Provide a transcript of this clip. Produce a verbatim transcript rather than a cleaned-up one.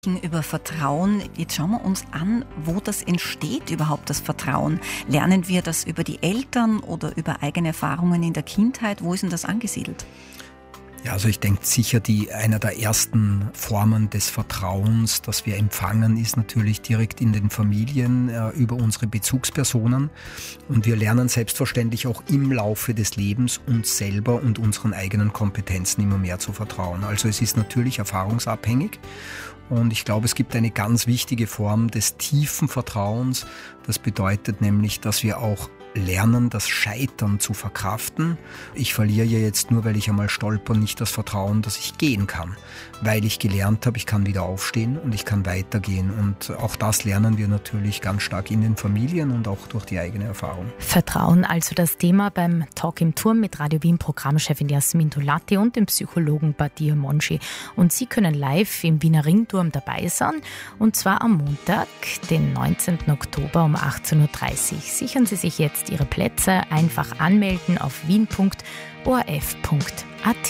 Über Vertrauen. Jetzt schauen wir uns an, wo das entsteht überhaupt, das Vertrauen. Lernen wir das über die Eltern oder über eigene Erfahrungen in der Kindheit? Wo ist denn das angesiedelt? Ja, also ich denke sicher, die einer der ersten Formen des Vertrauens, das wir empfangen, ist natürlich direkt in den Familien äh, über unsere Bezugspersonen. Und wir lernen selbstverständlich auch im Laufe des Lebens uns selber und unseren eigenen Kompetenzen immer mehr zu vertrauen. Also es ist natürlich erfahrungsabhängig. Und ich glaube, es gibt eine ganz wichtige Form des tiefen Vertrauens. Das bedeutet nämlich, dass wir auch lernen, das Scheitern zu verkraften. Ich verliere ja jetzt nur, weil ich einmal stolper, nicht das Vertrauen, dass ich gehen kann. Weil ich gelernt habe, ich kann wieder aufstehen und ich kann weitergehen. Und auch das lernen wir natürlich ganz stark in den Familien und auch durch die eigene Erfahrung. Vertrauen, also das Thema beim Talk im Turm mit Radio Wien Programmchefin Jasmin Dolatti und dem Psychologen Badir Monshi. Und Sie können live im Wiener Ringturm dabei sein. Und zwar am Montag, den neunzehnten Oktober um achtzehn Uhr dreißig. Sichern Sie sich jetzt Ihre Plätze, einfach anmelden auf wien punkt o r f punkt a t.